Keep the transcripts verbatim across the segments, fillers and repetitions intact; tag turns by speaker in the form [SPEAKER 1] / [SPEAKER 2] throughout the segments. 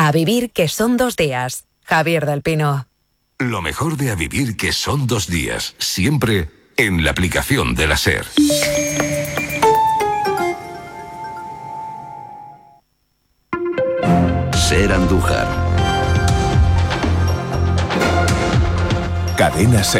[SPEAKER 1] A vivir que son dos días. Javier del Pino.
[SPEAKER 2] Lo mejor de A vivir que son dos días. Siempre en la aplicación de la SER.
[SPEAKER 3] SER Andújar. Cadena SER.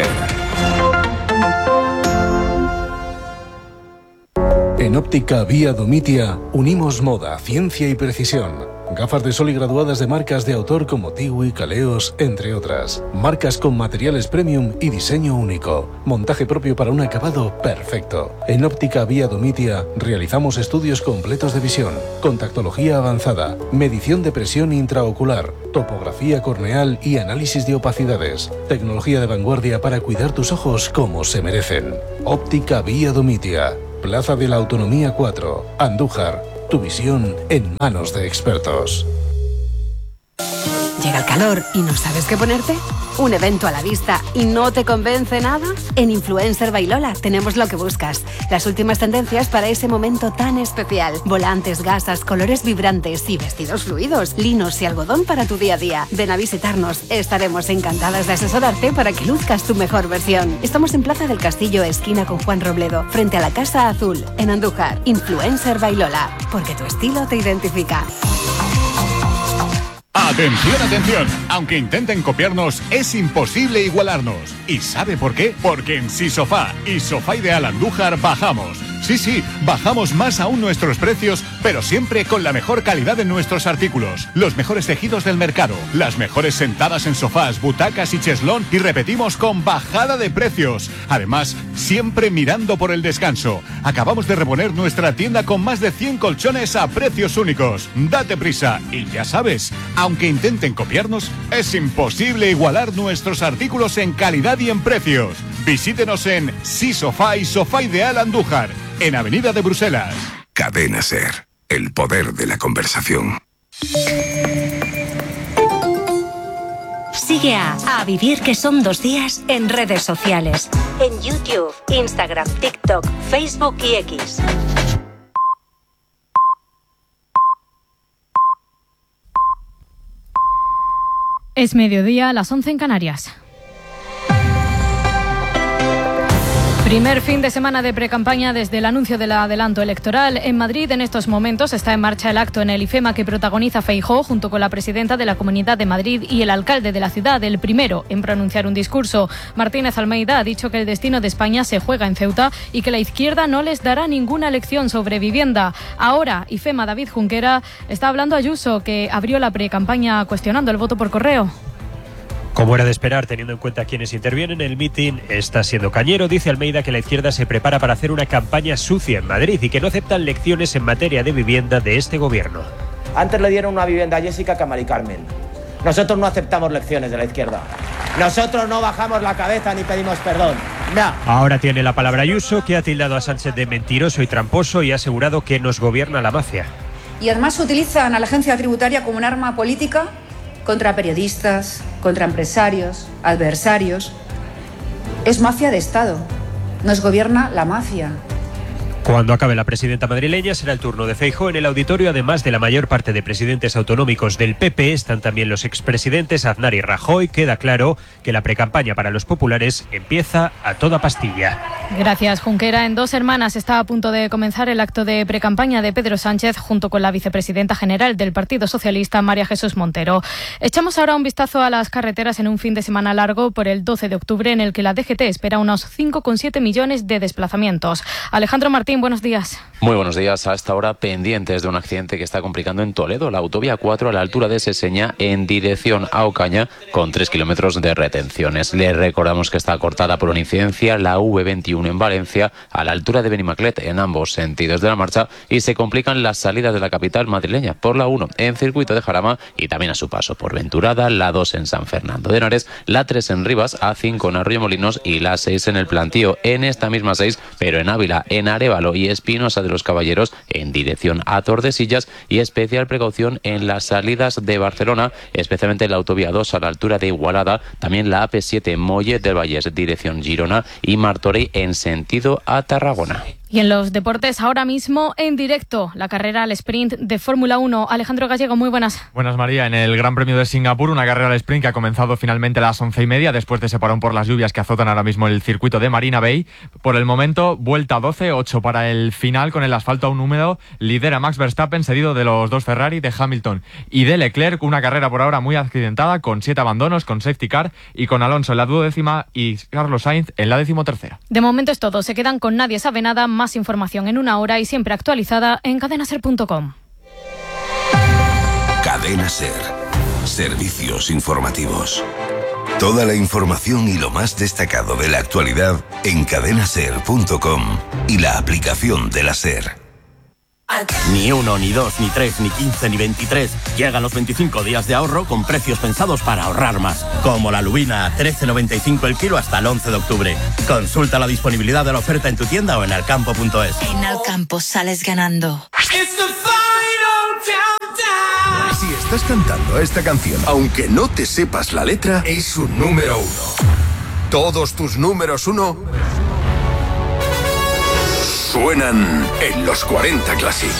[SPEAKER 4] En Óptica Vía Domitia unimos moda, ciencia y precisión. Gafas de sol y graduadas de marcas de autor como Tiwi, Caleos, entre otras. Marcas con materiales premium y diseño único. Montaje propio para un acabado perfecto. En Óptica Vía Domitia realizamos estudios completos de visión, contactología avanzada, medición de presión intraocular, topografía corneal y análisis de opacidades. Tecnología de vanguardia para cuidar tus ojos como se merecen. Óptica Vía Domitia. Plaza de la Autonomía cuatro, Andújar. Tu visión en manos de expertos.
[SPEAKER 5] ¿Llega el calor y no sabes qué ponerte? ¿Un evento a la vista y no te convence nada? En Influencer by Lola tenemos lo que buscas. Las últimas tendencias para ese momento tan especial. Volantes, gasas, colores vibrantes y vestidos fluidos, linos y algodón para tu día a día. Ven a visitarnos. Estaremos encantadas de asesorarte para que luzcas tu mejor versión. Estamos en Plaza del Castillo, esquina con Juan Robledo, frente a la Casa Azul, en Andújar. Influencer by Lola, porque tu estilo te identifica.
[SPEAKER 6] Atención, atención, aunque intenten copiarnos, es imposible igualarnos. ¿Y sabe por qué? Porque en Sisofá y Sofá Ideal Andújar bajamos. Sí, sí, bajamos más aún nuestros precios, pero siempre con la mejor calidad en nuestros artículos. Los mejores tejidos del mercado, las mejores sentadas en sofás, butacas y cheslón, y repetimos con bajada de precios. Además, siempre mirando por el descanso. Acabamos de reponer nuestra tienda con más de cien colchones a precios únicos. Date prisa y ya sabes, aunque intenten copiarnos, es imposible igualar nuestros artículos en calidad y en precios. Visítenos en Sisofá y Sofá Ideal Andújar, en Avenida de Bruselas.
[SPEAKER 2] Cadena SER, el poder de la conversación.
[SPEAKER 7] Sigue a A Vivir que son dos días en redes sociales. En YouTube, Instagram, TikTok, Facebook y X.
[SPEAKER 8] Es mediodía, a las once en Canarias. Primer fin de semana de precampaña desde el anuncio del adelanto electoral. En Madrid, en estos momentos, está en marcha el acto en el IFEMA que protagoniza Feijóo junto con la presidenta de la Comunidad de Madrid y el alcalde de la ciudad, el primero en pronunciar un discurso. Martínez Almeida ha dicho que el destino de España se juega en Ceuta y que la izquierda no les dará ninguna lección sobre vivienda. Ahora, IFEMA David Junquera está hablando a Ayuso, que abrió la precampaña cuestionando el voto por correo.
[SPEAKER 9] Como era de esperar, teniendo en cuenta quienes intervienen, el mitin está siendo cañero. Dice Almeida que la izquierda se prepara para hacer una campaña sucia en Madrid y que no aceptan lecciones en materia de vivienda de este gobierno.
[SPEAKER 10] Antes le dieron una vivienda a Jessica que a Mari Carmen. Nosotros no aceptamos lecciones de la izquierda. Nosotros no bajamos la cabeza ni pedimos perdón. No.
[SPEAKER 9] Ahora tiene la palabra Ayuso, que ha tildado a Sánchez de mentiroso y tramposo y ha asegurado que nos gobierna la mafia.
[SPEAKER 11] Y además utilizan a la agencia tributaria como un arma política contra periodistas, contra empresarios, adversarios. Es mafia de Estado. Nos gobierna la mafia.
[SPEAKER 9] Cuando acabe la presidenta madrileña será el turno de Feijóo en el auditorio. Además de la mayor parte de presidentes autonómicos del P P, están también los expresidentes Aznar y Rajoy. Queda claro que la precampaña para los populares empieza a toda pastilla.
[SPEAKER 8] Gracias, Junquera. En Dos Hermanas está a punto de comenzar el acto de precampaña de Pedro Sánchez junto con la vicepresidenta general del Partido Socialista, María Jesús Montero. Echamos ahora un vistazo a las carreteras en un fin de semana largo por el doce de octubre en el que la D G T espera unos cinco coma siete millones de desplazamientos. Alejandro Martín, buenos días.
[SPEAKER 12] Muy buenos días. A esta hora pendientes de un accidente que está complicando en Toledo, la autovía cuatro a la altura de Seseña en dirección a Ocaña con tres kilómetros de retenciones. Les recordamos que está cortada por una incidencia la V veintiuno en Valencia a la altura de Benimaclet en ambos sentidos de la marcha y se complican las salidas de la capital madrileña por la uno en circuito de Jarama y también a su paso por Venturada, la dos en San Fernando de Henares, la tres en Rivas, A cinco en Arroyomolinos y la seis en El Plantío. En esta misma seis, pero en Ávila, en Arévalo y Espinosa de los Caballeros en dirección a Tordesillas y especial precaución en las salidas de Barcelona, especialmente en la autovía dos a la altura de Igualada, también la A P siete Mollet del Vallès dirección Girona y Martorell en sentido a Tarragona.
[SPEAKER 8] Y en los deportes, ahora mismo en directo, la carrera al sprint de Fórmula uno. Alejandro Gallego, muy buenas.
[SPEAKER 3] Buenas, María. En el Gran Premio de Singapur, una carrera al sprint que ha comenzado finalmente a las once y media, después de ese parón por las lluvias que azotan ahora mismo el circuito de Marina Bay. Por el momento, vuelta doce, ocho para el final, con el asfalto aún húmedo. Lidera Max Verstappen, seguido de los dos Ferrari, de Hamilton y de Leclerc. Una carrera por ahora muy accidentada, con siete abandonos, con safety car y con Alonso en la duodécima y Carlos Sainz en la decimotercera.
[SPEAKER 8] De momento es todo. Se quedan con Nadie Sabe Nada. Más información en una hora y siempre actualizada en cadena ser punto com.
[SPEAKER 2] Cadena Ser. Servicios informativos. Toda la información y lo más destacado de la actualidad en cadena ser punto com y la aplicación de la Ser.
[SPEAKER 13] Ni uno, ni dos, ni tres, ni quince, ni veintitrés. Llegan los veinticinco días de ahorro con precios pensados para ahorrar más. Como la lubina a trece noventa y cinco el kilo hasta el once de octubre. Consulta la disponibilidad de la oferta en tu tienda o en alcampo punto es.
[SPEAKER 14] En Alcampo sales ganando.
[SPEAKER 15] Si estás cantando esta canción, aunque no te sepas la letra, es un número uno. Todos tus números uno suenan en los cuarenta Classic.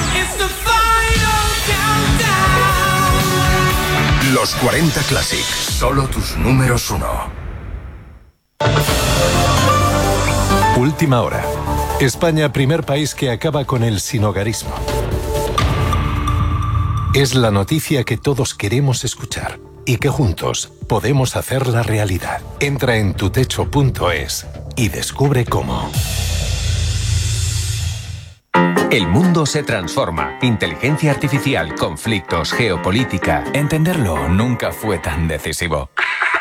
[SPEAKER 15] Los cuarenta Classic, solo tus números uno.
[SPEAKER 4] Última hora. España, primer país que acaba con el sinhogarismo. Es la noticia que todos queremos escuchar y que juntos podemos hacerla realidad. Entra en tutecho punto es y descubre cómo.
[SPEAKER 16] El mundo se transforma. Inteligencia artificial, conflictos, geopolítica. Entenderlo nunca fue tan decisivo.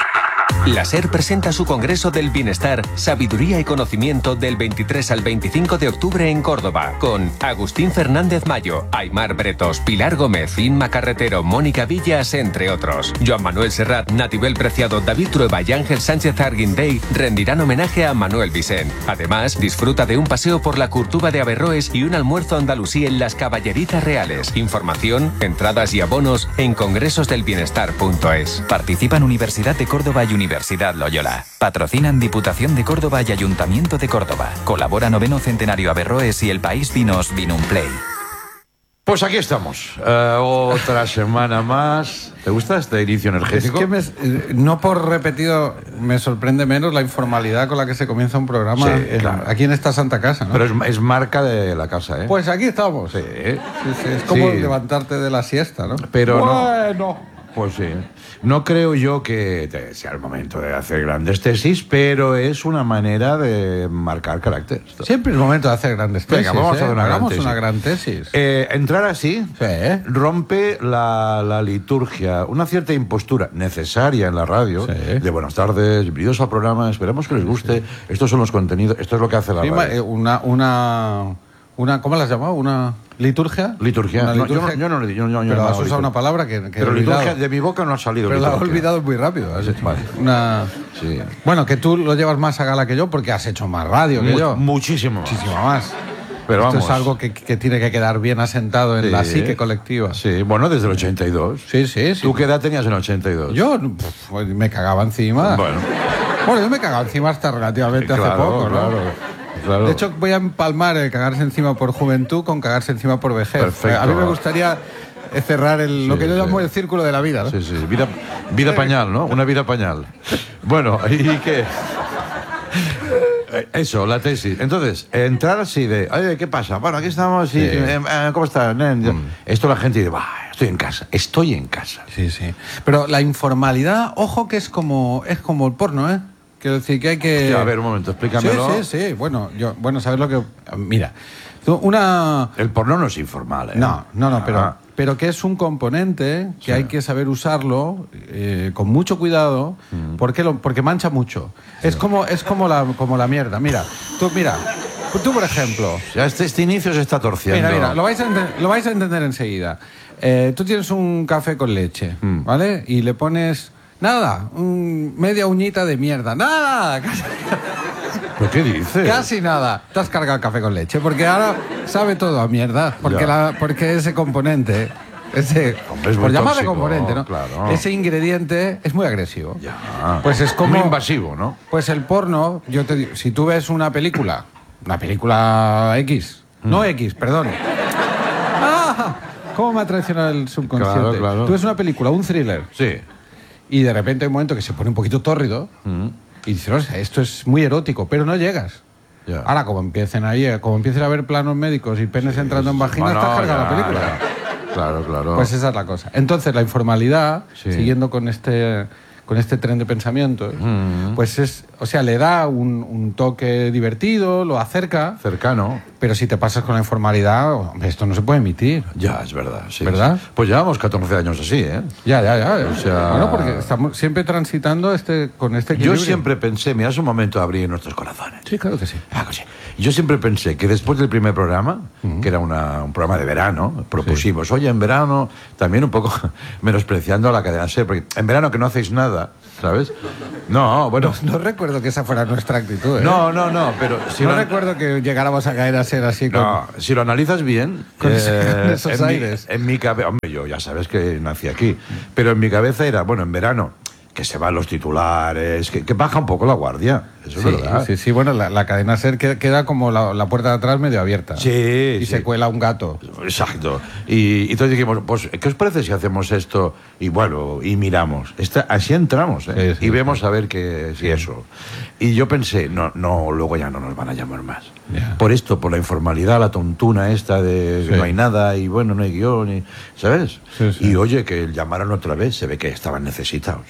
[SPEAKER 16] La SER presenta su Congreso del Bienestar, Sabiduría y Conocimiento del veintitrés al veinticinco de octubre en Córdoba, con Agustín Fernández Mayo, Aymar Bretos, Pilar Gómez, Inma Carretero, Mónica Villas, entre otros. Joan Manuel Serrat, Natibel Preciado, David Trueba y Ángel Sánchez Arguindey rendirán homenaje a Manuel Vicent. Además, disfruta de un paseo por la Curtuba de Averroes y un almuerzo andalusí en las Caballeritas Reales. Información, entradas y abonos en congresos del bienestar punto es.
[SPEAKER 17] Participan Universidad de Córdoba y Universidad Loyola. Patrocinan Diputación de Córdoba y Ayuntamiento de Córdoba. Colabora Noveno Centenario Averroes y El País Vinos Vinumplay.
[SPEAKER 18] Pues aquí estamos, uh, otra semana más. ¿Te gusta este inicio energético?
[SPEAKER 19] Es que me, eh, no por repetido me sorprende menos la informalidad con la que se comienza un programa
[SPEAKER 18] Sí,
[SPEAKER 19] en,
[SPEAKER 18] claro.
[SPEAKER 19] aquí en esta santa casa, ¿no?
[SPEAKER 18] Pero es, es marca de la casa, ¿eh?
[SPEAKER 19] Pues aquí estamos.
[SPEAKER 18] Sí,
[SPEAKER 19] Sí, sí, es como
[SPEAKER 18] Sí.
[SPEAKER 19] levantarte de la siesta, ¿no?
[SPEAKER 18] Pero no.
[SPEAKER 19] bueno.
[SPEAKER 18] Pues sí. No creo yo que te- sea el momento de hacer grandes tesis, pero es una manera de marcar carácter.
[SPEAKER 19] Siempre es momento de hacer grandes tesis.
[SPEAKER 18] Venga, vamos a
[SPEAKER 19] ¿eh?
[SPEAKER 18] hacer una gran
[SPEAKER 19] Hagamos
[SPEAKER 18] tesis.
[SPEAKER 19] una gran tesis.
[SPEAKER 18] Eh, entrar así rompe la, la liturgia, una cierta impostura necesaria en la radio de buenas tardes, bienvenidos al programa, esperamos que les guste, estos son los contenidos, esto es lo que hace la
[SPEAKER 19] Sí, ma-
[SPEAKER 18] radio.
[SPEAKER 19] eh, una, una, una, ¿cómo la has llamado? ¿Una liturgia?
[SPEAKER 18] Liturgia.
[SPEAKER 19] Una
[SPEAKER 18] No, yo
[SPEAKER 19] liturgia-
[SPEAKER 18] no- yo no le- yo no- yo no
[SPEAKER 19] Pero
[SPEAKER 18] he
[SPEAKER 19] has
[SPEAKER 18] llamado
[SPEAKER 19] usado
[SPEAKER 18] liturgia.
[SPEAKER 19] una palabra que, que
[SPEAKER 18] Pero
[SPEAKER 19] he
[SPEAKER 18] liturgia
[SPEAKER 19] olvidado.
[SPEAKER 18] de mi boca no ha salido.
[SPEAKER 19] Pero la has
[SPEAKER 18] liturgia.
[SPEAKER 19] olvidado muy rápido. has dicho.
[SPEAKER 18] Vale.
[SPEAKER 19] Una...
[SPEAKER 18] Sí.
[SPEAKER 19] Bueno, que tú lo llevas más a gala que yo porque has hecho más radio que
[SPEAKER 18] Mu-
[SPEAKER 19] yo.
[SPEAKER 18] Muchísimo más.
[SPEAKER 19] Muchísimo más.
[SPEAKER 18] Pero
[SPEAKER 19] Esto
[SPEAKER 18] vamos.
[SPEAKER 19] es algo que, que tiene que quedar bien asentado en
[SPEAKER 18] Sí.
[SPEAKER 19] la psique colectiva.
[SPEAKER 18] Sí, bueno, desde el ochenta y dos.
[SPEAKER 19] Sí, sí, sí.
[SPEAKER 18] ¿Tú qué edad tenías en el ochenta y dos?
[SPEAKER 19] Yo pf, pues me cagaba encima.
[SPEAKER 18] Bueno.
[SPEAKER 19] Bueno, yo me cagaba encima hasta relativamente hace
[SPEAKER 18] Claro,
[SPEAKER 19] poco, ¿no?
[SPEAKER 18] claro, claro.
[SPEAKER 19] De hecho, voy a empalmar el cagarse encima por juventud con cagarse encima por vejez.
[SPEAKER 18] Perfecto.
[SPEAKER 19] A mí me gustaría eh, cerrar el, lo
[SPEAKER 18] Sí,
[SPEAKER 19] que yo
[SPEAKER 18] sí.
[SPEAKER 19] llamo el círculo de la vida, ¿no?
[SPEAKER 18] Sí, sí, vida, vida pañal, ¿no? Una vida pañal. Bueno, ¿y qué? Eso, la tesis. Entonces, entrar así de, oye, ¿qué pasa? Bueno, aquí estamos y,
[SPEAKER 19] Sí.
[SPEAKER 18] eh, eh, ¿cómo estás, nen? Esto la gente dice, bah, estoy en casa, estoy en casa.
[SPEAKER 19] Sí, sí. Pero la informalidad, ojo que es como es como el porno, ¿eh? Quiero decir que hay que...
[SPEAKER 18] Hostia, a ver, un momento, explícamelo.
[SPEAKER 19] Sí, sí, sí. Bueno, yo, bueno, ¿sabes lo que...? Mira, tú, una...
[SPEAKER 18] El porno no es informal, ¿eh?
[SPEAKER 19] No, no, no, pero,
[SPEAKER 18] Ah.
[SPEAKER 19] pero que es un componente que
[SPEAKER 18] Sí.
[SPEAKER 19] hay que saber usarlo eh, con mucho cuidado porque, lo, porque mancha mucho. Es como es como la, como la mierda. Mira, tú, mira, tú por ejemplo...
[SPEAKER 18] Ya este, este inicio se está torciendo.
[SPEAKER 19] Mira, mira, lo vais a, ente- lo vais a entender enseguida. Eh, tú tienes un café con leche,
[SPEAKER 18] Mm.
[SPEAKER 19] ¿vale? Y le pones... Nada, un- media uñita de mierda. Nada, casi,
[SPEAKER 18] ¿Pero qué dices?
[SPEAKER 19] casi nada. Te has cargado el café con leche. Porque ahora sabe todo a mierda. Porque,
[SPEAKER 18] Ya.
[SPEAKER 19] la, porque ese componente, ese,
[SPEAKER 18] Hombre, es muy
[SPEAKER 19] por llamarle
[SPEAKER 18] tóxico,
[SPEAKER 19] componente, ¿no?
[SPEAKER 18] claro.
[SPEAKER 19] Ese ingrediente es muy agresivo.
[SPEAKER 18] Ya.
[SPEAKER 19] Pues es como...
[SPEAKER 18] Muy invasivo, ¿no?
[SPEAKER 19] Pues el porno, yo te digo, si tú ves una película una película X. Mm. No X, perdón. ¡Ah! ¿Cómo me ha traicionado el subconsciente?
[SPEAKER 18] Claro, claro.
[SPEAKER 19] Tú ves una película, un thriller.
[SPEAKER 18] Sí.
[SPEAKER 19] Y de repente hay un momento que se pone un poquito tórrido mm. y dices, o sea, esto es muy erótico, pero no llegas. Ya. Ahora, como empiecen ahí, como empiecen a ver planos médicos y penes sí, entrando en vagina, bueno, está cargada la película.
[SPEAKER 18] Ya. Claro, claro.
[SPEAKER 19] Pues esa es la cosa. Entonces, la informalidad, sí. siguiendo con este... con este tren de pensamiento, mm. pues es, o sea, le da un, un toque divertido, lo acerca.
[SPEAKER 18] Cercano.
[SPEAKER 19] Pero si te pasas con la informalidad, esto no se puede emitir.
[SPEAKER 18] Ya, es verdad, sí.
[SPEAKER 19] ¿Verdad?
[SPEAKER 18] Sí. Pues llevamos catorce años así, ¿eh?
[SPEAKER 19] Ya, ya, ya.
[SPEAKER 18] O sea...
[SPEAKER 19] Bueno, porque estamos siempre transitando este, con este equilibrio.
[SPEAKER 18] Yo siempre pensé, mira, es un momento de abrir nuestros corazones.
[SPEAKER 19] Sí, claro que sí.
[SPEAKER 18] Ah, que sí. Yo siempre pensé que después del primer programa, uh-huh. que era una, un programa de verano, propusimos, sí. oye, en verano, también un poco menospreciando a la cadena SER, porque en verano que no hacéis nada, ¿sabes? No, bueno...
[SPEAKER 19] No, no recuerdo que esa fuera nuestra actitud, ¿eh?
[SPEAKER 18] No, no, no, pero...
[SPEAKER 19] Si no lo... recuerdo que llegáramos a caer a ser así con...
[SPEAKER 18] No, si lo analizas bien...
[SPEAKER 19] Con eh, esos
[SPEAKER 18] en
[SPEAKER 19] aires.
[SPEAKER 18] Mi, en mi cabeza... Hombre, yo ya sabes que nací aquí, pero en mi cabeza era, bueno, en verano... que se van los titulares, que, que baja un poco la guardia, eso
[SPEAKER 19] sí,
[SPEAKER 18] es verdad.
[SPEAKER 19] Sí, sí, bueno, la, la cadena SER queda, queda como la, la puerta de atrás medio abierta.
[SPEAKER 18] Sí,
[SPEAKER 19] Y
[SPEAKER 18] sí.
[SPEAKER 19] se cuela un gato.
[SPEAKER 18] Exacto. Y, y entonces dijimos, pues, ¿qué os parece si hacemos esto? Y bueno, y miramos. Esta, así entramos, ¿eh? Sí, sí, y vemos sí. a ver qué si eso. Y yo pensé, no, no, luego ya no nos van a llamar más. Yeah. Por esto, por la informalidad, la tontuna esta de sí. que no hay nada y bueno, no hay guión, y, ¿sabes? Sí, sí. Y oye, que llamaron otra vez, se ve que estaban necesitados.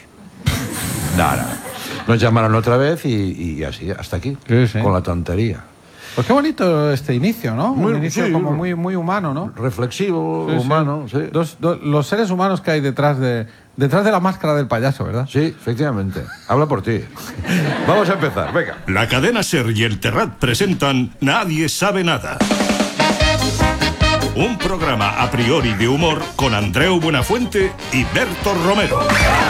[SPEAKER 18] Nada. Nos llamaron otra vez y, y así, hasta aquí, sí, sí. con la tontería.
[SPEAKER 19] Pues qué bonito este inicio, ¿no?
[SPEAKER 18] Muy,
[SPEAKER 19] Un inicio
[SPEAKER 18] sí,
[SPEAKER 19] como muy, muy humano, ¿no?
[SPEAKER 18] Reflexivo, sí, humano, sí. sí.
[SPEAKER 19] Dos, dos, los seres humanos que hay detrás de, detrás de la máscara del payaso, ¿verdad?
[SPEAKER 18] Sí, efectivamente. Habla por ti. Vamos a empezar, venga.
[SPEAKER 6] La cadena SER y el Terrat presentan Nadie sabe nada. Un programa a priori de humor con Andreu Buenafuente y Berto Romero.